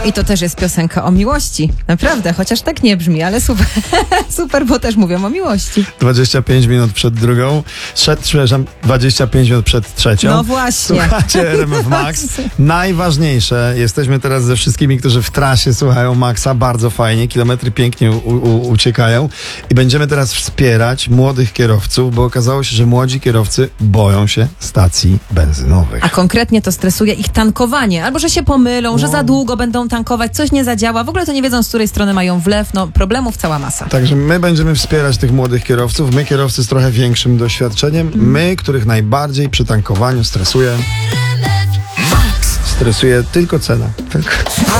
I to też jest piosenka o miłości. Naprawdę, chociaż tak nie brzmi, ale super, super, bo też mówią o miłości. 25 minut przed drugą, 25 minut przed trzecią. No właśnie. Słuchajcie RMF Max. Najważniejsze, jesteśmy teraz ze wszystkimi, którzy w trasie słuchają Maxa, bardzo fajnie, kilometry pięknie uciekają i będziemy teraz wspierać młodych kierowców, bo okazało się, że młodzi kierowcy boją się stacji benzynowych. A konkretnie to stresuje ich tankowanie, albo że się pomylą, że za długo będą tankować, coś nie zadziała, w ogóle to nie wiedzą, z której strony mają wlew, no problemów cała masa. Także my będziemy wspierać tych młodych kierowców, my kierowcy z trochę większym doświadczeniem, my, których najbardziej przy tankowaniu stresuje tylko cena. Tylko.